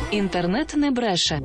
Інтернет не бреше.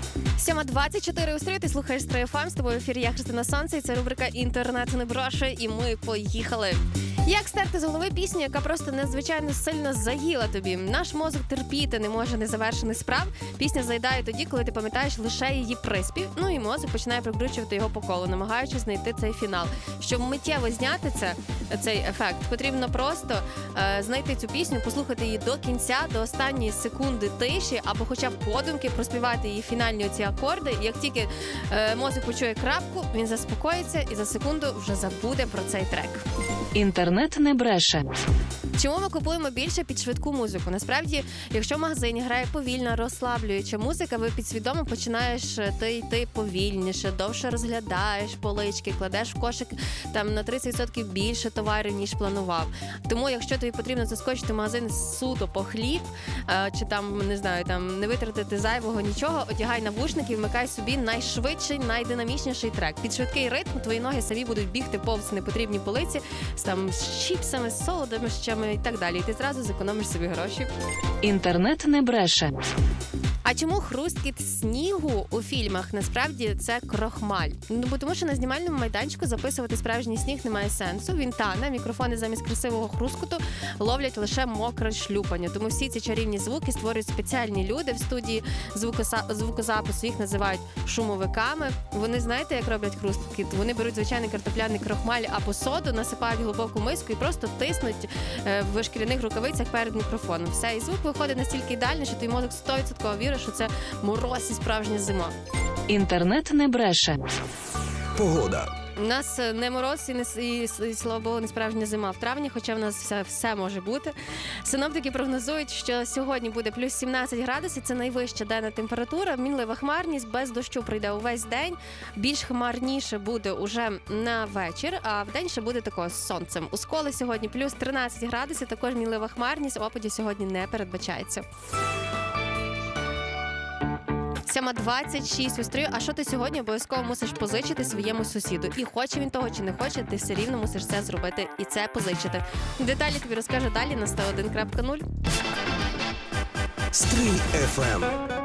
7:24 у стрій, ти слухаєш Стрій ФМ, з тобою в ефірі я, Христина Сонце, і це рубрика «Інтернет не бреше», і ми поїхали. Як стерти з голови пісню, яка просто надзвичайно сильно заїла тобі? Наш мозок терпіти не може незавершених справ. Пісня заїдає тоді, коли ти пам'ятаєш лише її приспів, і мозок починає прокручувати його по колу, намагаючись знайти цей фінал. Щоб миттєво зняти цей ефект, потрібно просто знайти цю пісню, послухати її до кінця, до останньої секунди тиші, або хоча б подумки проспівати її фінальні оці акорди. Як тільки мозок почує крапку, він заспокоїться і за секунду вже забуде про цей трек. Інтернет не бреше. Чому ми купуємо більше під швидку музику? Насправді, якщо в магазині грає повільна, розслаблююча музика, ви підсвідомо починаєш ти йти повільніше, довше розглядаєш полички, кладеш в кошик там на 30% більше товарів, ніж планував. Тому, якщо тобі потрібно заскочити в магазин суто по хліб, чи там, не знаю, там не витратити зайвого нічого, одягай навушники і вмикай собі найшвидший, найдинамічніший трек. Під швидкий ритм твої ноги самі будуть бігти повз непотрібні полиці з чіпсами, з солодощами і так далі. І ти зразу зекономиш собі гроші. Інтернет не бреше. А чому хрусткіт снігу у фільмах насправді це крохмаль? Бо тому що на знімальному майданчику записувати справжній сніг немає сенсу. Він тане, мікрофони замість красивого хрускоту ловлять лише мокре шлюпання. Тому всі ці чарівні звуки створюють спеціальні люди в студії звукозапису. Їх називають шумовиками. Вони, знаєте, як роблять хрусткіт? Вони беруть звичайний картопляний крохмаль або соду, насипають в глибоку миску і просто тиснуть в шкіряних рукавицях перед мікрофоном. Все, і звук виходить настільки ідеально, що твій мозок 100% вірить, що це мороз і справжня зима. Інтернет не бреше. Погода. У нас не мороз і слава Богу, не справжня зима в травні, хоча в нас все може бути. Синоптики прогнозують, що сьогодні буде плюс 17 градусів, це найвища денна температура, мінлива хмарність, без дощу прийде увесь день, більш хмарніше буде уже на вечір, а вдень ще буде такого з сонцем. У Сколі сьогодні плюс 13 градусів, також мінлива хмарність, опадів сьогодні не передбачається. 7:26 у стрію. А що ти сьогодні обов'язково мусиш позичити своєму сусіду? І хоче він того чи не хоче, ти все рівно мусиш це зробити і це позичити. Деталі тобі розкажу далі на 101.0. Стрій ФМ.